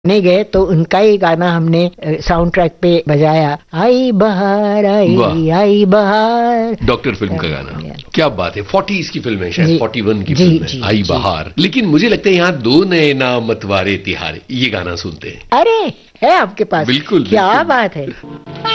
नहीं गए तो उनका ही गाना हमने साउंड ट्रैक पे बजाया, आई बहार आई बहार, डॉक्टर फिल्म का गाना। क्या बात है, 40s की फिल्म है, शायद 41 की फिल्म है, आई बहार। लेकिन मुझे लगता है यहाँ दो नए नाम मतवारे तिहारे, ये गाना सुनते हैं। अरे है आपके पास? बिल्कुल, क्या बिल्कुल। बात है।